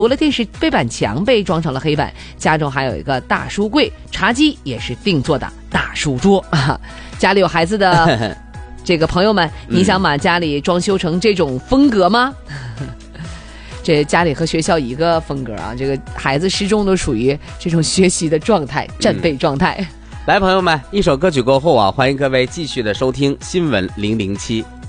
除了电视背板墙被装成了黑板，家中还有一个大书柜，茶几也是定做的大书桌啊。家里有孩子的这个朋友们，你想把家里装修成这种风格吗？这家里和学校一个风格啊，这个孩子始终都属于这种学习的状态，战备状态。 来，朋友们，一首歌曲过后啊，欢迎各位继续的收听新闻007。